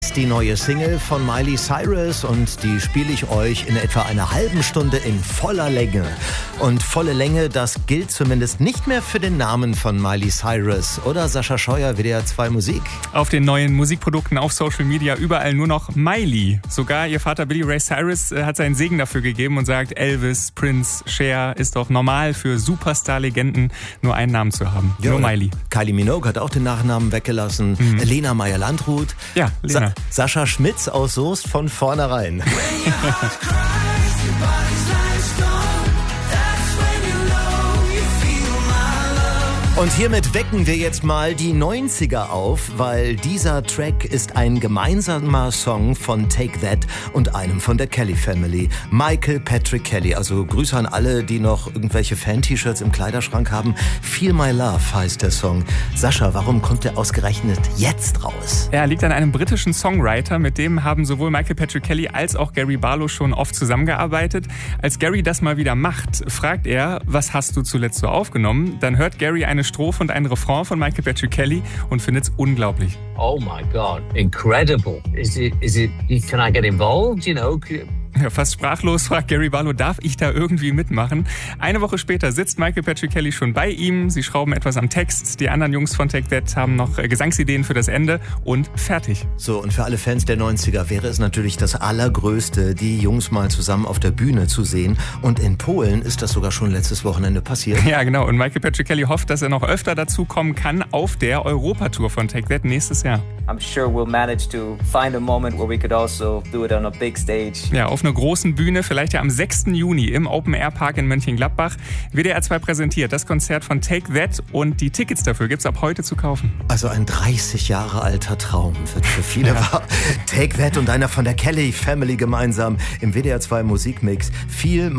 ist die neue Single von Miley Cyrus und die spiele ich euch in etwa einer halben Stunde in voller Länge. Und volle Länge, das gilt zumindest nicht mehr für den Namen von Miley Cyrus. Oder Sascha Scheuer, WDR 2 Musik? Auf den neuen Musikprodukten auf Social Media überall nur noch Miley. Sogar ihr Vater Billy Ray Cyrus hat seinen Segen dafür gegeben und sagt, Elvis, Prince, Cher ist doch normal für Superstar-Legenden nur einen Namen zu haben. Ja, nur Miley. Kylie Minogue hat auch den Nachnamen weggelassen. Lena Meyer-Landrut. Ja, Lena. Sascha Schmitz aus Soest von vornherein. Und hiermit wecken wir jetzt mal die 90er auf, weil dieser Track ist ein gemeinsamer Song von Take That und einem von der Kelly Family. Michael Patrick Kelly, also Grüße an alle, die noch irgendwelche Fan-T-Shirts im Kleiderschrank haben. Feel My Love heißt der Song. Sascha, warum kommt der ausgerechnet jetzt raus? Er liegt an einem britischen Songwriter, mit dem haben sowohl Michael Patrick Kelly als auch Gary Barlow schon oft zusammengearbeitet. Als Gary das mal wieder macht, fragt er, was hast du zuletzt so aufgenommen? Dann hört Gary eine Strophe und einen Refrain von Michael Patrick Kelly und findet es unglaublich. Oh my God, incredible. Is it, can I get involved, you know? Ja, fast sprachlos fragt Gary Barlow, darf ich da irgendwie mitmachen? Eine Woche später sitzt Michael Patrick Kelly schon bei ihm. Sie schrauben etwas am Text. Die anderen Jungs von Take That haben noch Gesangsideen für das Ende und fertig. So, und für alle Fans der 90er wäre es natürlich das Allergrößte, die Jungs mal zusammen auf der Bühne zu sehen. Und in Polen ist das sogar schon letztes Wochenende passiert. Ja, genau. Und Michael Patrick Kelly hofft, dass er noch öfter dazu kommen kann auf der Europatour von Take That nächstes Jahr. I'm sure we'll manage to find a moment where we could also do it on a big stage. Ja, auf einer großen Bühne, vielleicht ja am 6. Juni im Open-Air-Park in Mönchengladbach. WDR 2 präsentiert das Konzert von Take That und die Tickets dafür gibt's ab heute zu kaufen. Also ein 30 Jahre alter Traum wird für viele wahr. Take That und einer von der Kelly Family gemeinsam im WDR 2 Musikmix. Viel